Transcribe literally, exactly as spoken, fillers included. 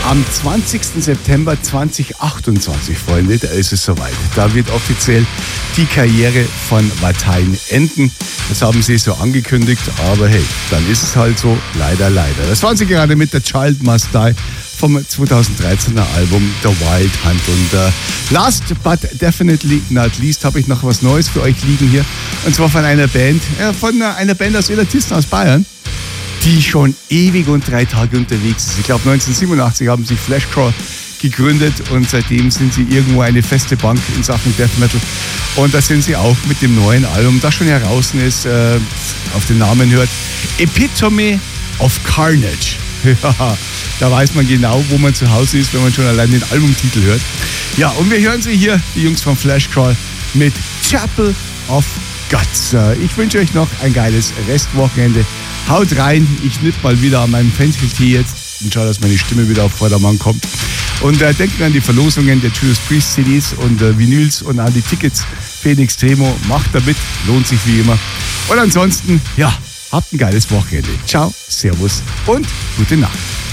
Am zwanzigsten September zweitausendachtundzwanzig, Freunde, da ist es soweit. Da wird offiziell die Karriere von Watain enden. Das haben sie so angekündigt, aber hey, dann ist es halt so, leider, leider. Das waren sie gerade mit The Child Must Die vom zweitausenddreizehner Album The Wild Hunt. Und uh, last but definitely not least habe ich noch was Neues für euch liegen hier. Und zwar von einer Band, äh, von einer Band aus Illertissen aus Bayern, die schon ewig und drei Tage unterwegs ist. Ich glaube, neunzehnhundertsiebenundachtzig haben sie Fleshcrawl gegründet und seitdem sind sie irgendwo eine feste Bank in Sachen Death Metal. Und da sind sie auch mit dem neuen Album, das schon heraus ist, äh, auf den Namen hört, Epitome of Carnage. Ja, da weiß man genau, wo man zu Hause ist, wenn man schon allein den Albumtitel hört. Ja, und wir hören sie hier, die Jungs von Fleshcrawl, mit Chapel of Guts. Ich wünsche euch noch ein geiles Restwochenende. Haut rein, ich nipp mal wieder an meinem Fencheltee jetzt und schau, dass meine Stimme wieder auf Vordermann kommt. Und äh, denkt an die Verlosungen der Judas Priest C Ds und äh, Vinyls und an die Tickets für den Extremo. Macht damit, lohnt sich wie immer. Und ansonsten, ja, habt ein geiles Wochenende. Ciao, Servus und gute Nacht.